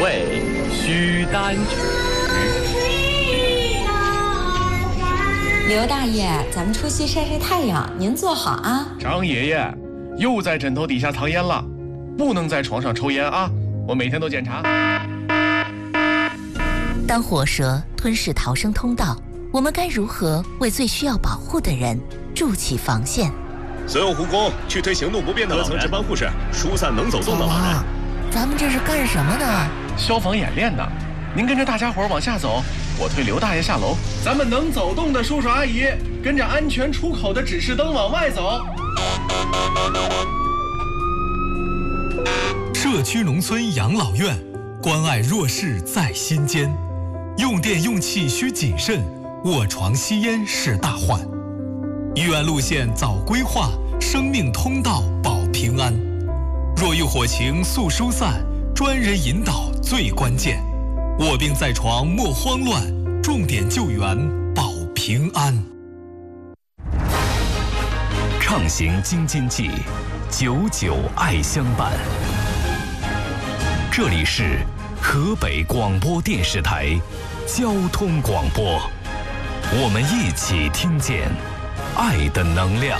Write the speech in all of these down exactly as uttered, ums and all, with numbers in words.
谓须丹曲。 刘大爷，咱们出去晒晒太阳，您坐好啊。 张爷爷，又在枕头底下藏烟了，不能在床上抽烟啊！我每天都检查。 当火蛇吞噬逃生通道，我们该如何为最需要保护的人筑起防线？ 所有护工去推行动不便的隔层值班护士，疏散能走动的老人。 咱们这是干什么呢？ 消防演练呢。您跟着大家伙往下走，我推刘大爷下楼。咱们能走动的叔叔阿姨，跟着安全出口的指示灯往外走。 社区农村养老院，关爱弱势在心间。用电用气需谨慎，卧床吸烟是大患。医院路线早规划，生命通道保平安。若遇火情速疏散，专人引导最关键。卧病在床莫慌乱，重点救援保平安。 畅行京津冀，久久爱相伴。这里是河北广播电视台交通广播，我们一起听见爱的能量。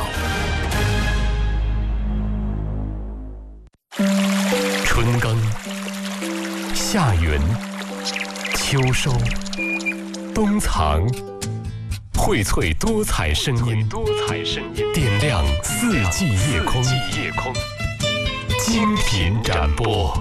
春耕、夏耘、秋收、冬藏，荟萃多彩声音，多彩声音点亮四季夜空，夜空精品展播。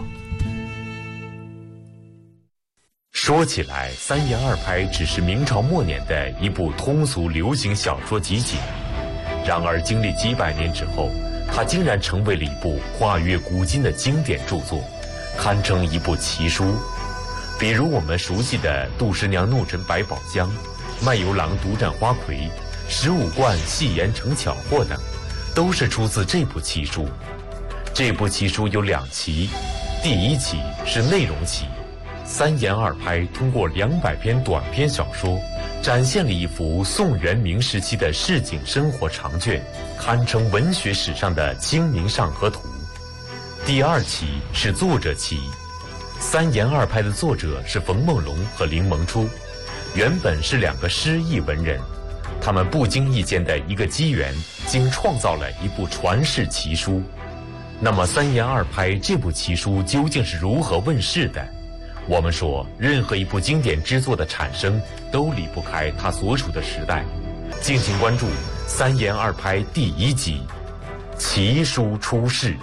说起来，三言二拍只是明朝末年的一部通俗流行小说集锦，然而经历几百年之后，它竟然成为了一部跨越古今的经典著作，堪称一部奇书。比如我们熟悉的杜十娘怒沉百宝箱、卖油郎独占花魁、十五贯戏言成巧货等，都是出自这部奇书。这部奇书有两期，第一期是内容期，三言二拍通过两百篇短篇小说，展现了一幅宋元明时期的市井生活长卷，堪称文学史上的《清明上河图》。第二期是作者期，三言二拍的作者是冯梦龙和林萌初，原本是两个失意文人，他们不经意间的一个机缘，竟创造了一部传世奇书。那么三言二拍这部奇书究竟是如何问世的？我们说，任何一部经典之作的产生都离不开它所处的时代。敬请关注三言二拍第一集《奇书出世》。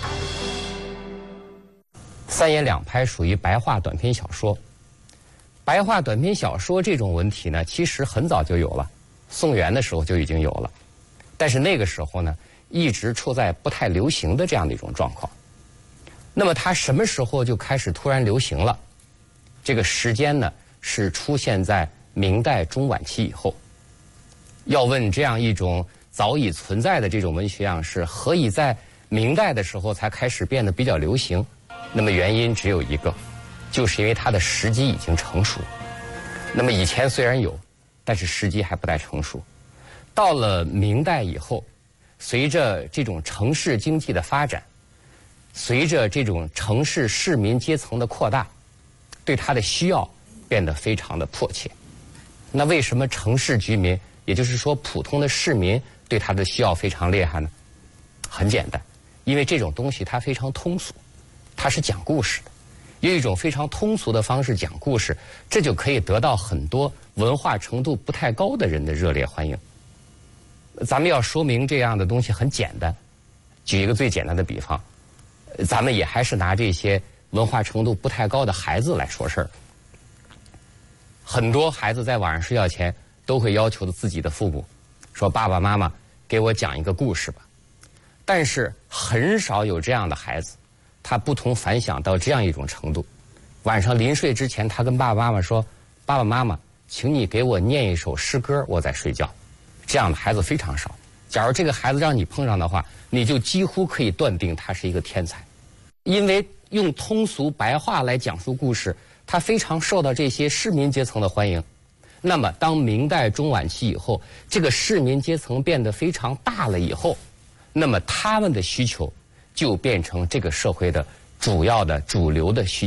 三言两拍属于白话短篇小说。白话短篇小说这种文体呢，其实很早就有了，宋元的时候就已经有了，但是那个时候呢，一直处在不太流行的这样的一种状况。那么它什么时候就开始突然流行了？这个时间呢，是出现在明代中晚期以后。要问这样一种早已存在的这种文学样式，何以在明代的时候才开始变得比较流行？那么原因只有一个，就是因为它的时机已经成熟。那么以前虽然有，但是时机还不太成熟。到了明代以后，随着这种城市经济的发展，随着这种城市市民阶层的扩大，对它的需要变得非常的迫切。那为什么城市居民，也就是说普通的市民，对它的需要非常厉害呢？很简单，因为这种东西它非常通俗，它是讲故事的，用一种非常通俗的方式讲故事，这就可以得到很多文化程度不太高的人的热烈欢迎。咱们要说明这样的东西很简单，举一个最简单的比方，咱们也还是拿这些文化程度不太高的孩子来说事儿。很多孩子在晚上睡觉前都会要求自己的父母说，爸爸妈妈给我讲一个故事吧。但是很少有这样的孩子，他不同凡响到这样一种程度，晚上临睡之前他跟爸爸妈妈说，爸爸妈妈请你给我念一首诗歌，我再睡觉。这样的孩子非常少。假如这个孩子让你碰上的话，你就几乎可以断定他是一个天才，因为用通俗白话来讲述故事，他非常受到这些市民阶层的欢迎。那么当明代中晚期以后，这个市民阶层变得非常大了以后，那么他们的需求就变成这个社会的主要的主流的需求。